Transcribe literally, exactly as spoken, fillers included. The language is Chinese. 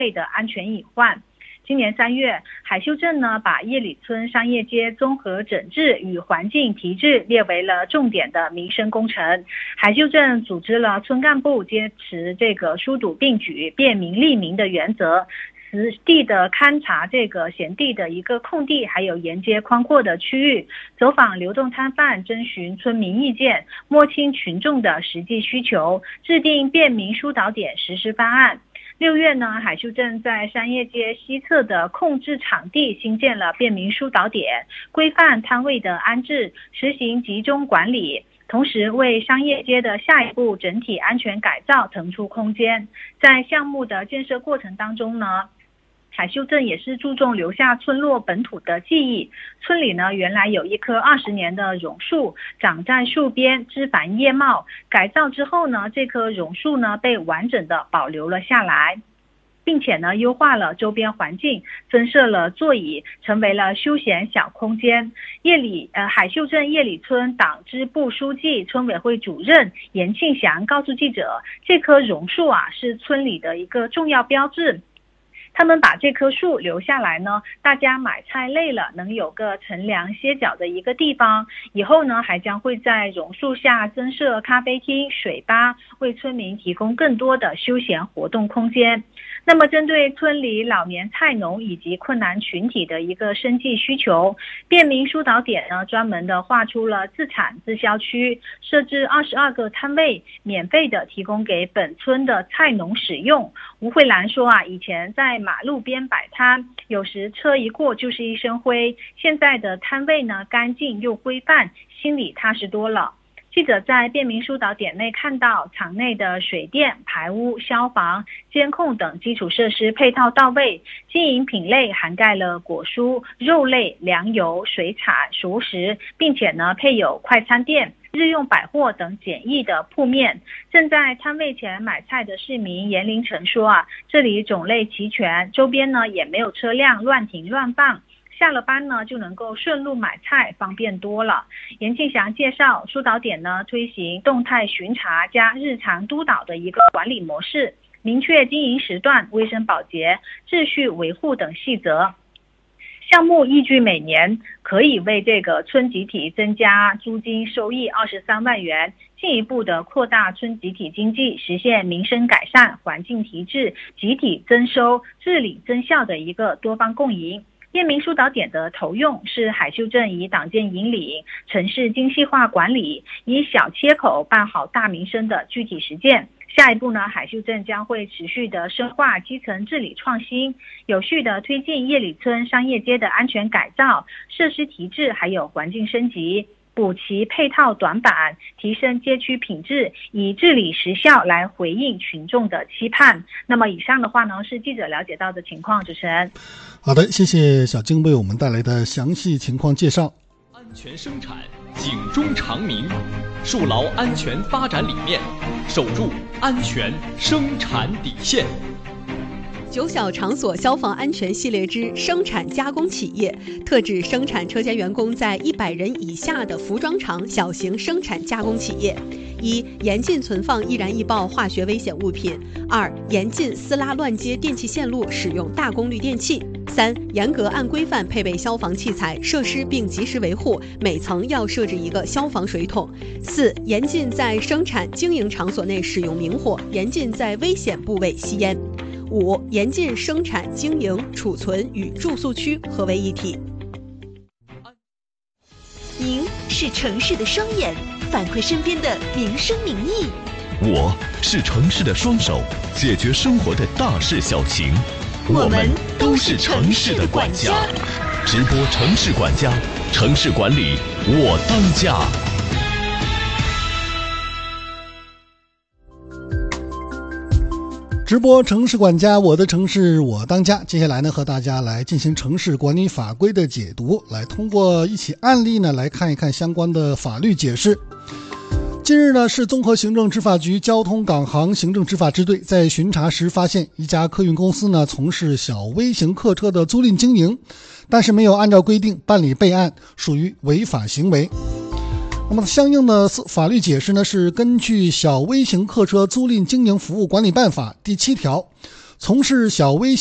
费的安全隐患。今年三月，海秀镇呢把叶里村商业街综合整治与环境提质列为了重点的民生工程。海秀镇组织了村干部坚持这个疏堵并举、便民利民的原则，实地的勘察这个闲地的一个空地，还有沿街宽阔的区域，走访流动摊贩，征询村民意见，摸清群众的实际需求，制定便民疏导点实施方案。六月呢，海秀镇在商业街西侧的控制场地新建了便民疏导点，规范摊位的安置，实行集中管理，同时为商业街的下一步整体安全改造腾出空间。在项目的建设过程当中呢，海秀镇也是注重留下村落本土的记忆。村里呢，原来有一棵二十年的榕树，长在树边，枝繁叶茂。改造之后呢，这棵榕树呢被完整的保留了下来，并且呢优化了周边环境，增设了座椅，成为了休闲小空间。叶里呃海秀镇叶里村党支部书记、村委会主任严庆祥告诉记者，这棵榕树啊是村里的一个重要标志。他们把这棵树留下来呢，大家买菜累了能有个乘凉歇脚的一个地方。以后呢，还将会在榕树下增设咖啡厅、水吧，为村民提供更多的休闲活动空间。那么针对村里老年菜农以及困难群体的一个生计需求，便民疏导点呢专门的划出了自产自销区，设置二十二个摊位，免费的提供给本村的菜农使用。吴慧兰说啊，以前在马路边摆摊，有时车一过就是一身灰，现在的摊位呢干净又规范，心里踏实多了。记者在便民疏导点内看到，场内的水电、排污、消防、监控等基础设施配套到位，经营品类涵盖了果蔬、肉类、粮油、水产、熟食，并且呢配有快餐店、日用百货等简易的铺面。正在摊位前买菜的市民严凌晨说啊，这里种类齐全，周边呢也没有车辆乱停乱放，下了班呢就能够顺路买菜，方便多了。严庆祥介绍，疏导点呢推行动态巡查加日常督导的一个管理模式，明确经营时段、卫生保洁、秩序维护等细则。项目依据每年可以为这个村集体增加租金收益二十三万元，进一步的扩大村集体经济，实现民生改善、环境提质、集体增收、治理增效的一个多方共赢。便民疏导点的头用是海秀镇以党建引领、城市精细化管理，以小切口办好大民生的具体实践。下一步呢，海秀镇将会持续的深化基层治理创新，有序的推进叶里村商业街的安全改造、设施提质还有环境升级，补齐配套短板，提升街区品质，以治理实效来回应群众的期盼。那么以上的话呢，是记者了解到的情况。主持人， 好的，谢谢小静为我们带来的详细情况介绍。 安全生产，警钟长鸣，树牢安全发展理念，守住安全生产底线。 九小场所消防安全系列之生产加工企业，特指生产车间员工在一百人以下的服装厂小型生产加工企业。一、严禁存放易燃易爆化学危险物品；二、严禁私拉乱接电气线路，使用大功率电器；三、严格按规范配备消防器材设施并及时维护，每层要设置一个消防水桶；四、严禁在生产经营场所内使用明火，严禁在危险部位吸烟；五、严禁生产经营、储存与住宿区合为一体。 您是城市的双眼，反馈身边的民生民意； 我是城市的双手，解决生活的大事小情。 我们都是城市的管家。 直播城市管家，城市管理我当家。 直播城市管家，我的城市我当家。接下来呢，和大家来进行城市管理法规的解读，来通过一起案例呢，来看一看相关的法律解释。近日呢，市综合行政执法局交通港行行政执法支队在巡查时发现，一家客运公司呢从事小微型客车的租赁经营，但是没有按照规定办理备案，属于违法行为。那么相应的法律解释呢，是根据小微型客车租赁经营服务管理办法第七条， 从事小微